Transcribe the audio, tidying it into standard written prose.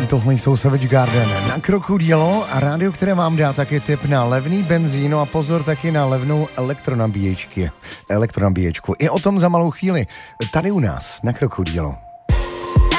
Tohle jsou Savage Garden. Na kroku dílo a rádio, které vám dá taky tip na levný benzín, no a pozor taky na levnou elektronabíječku. I o tom za malou chvíli. Tady u nás, na kroku dílo.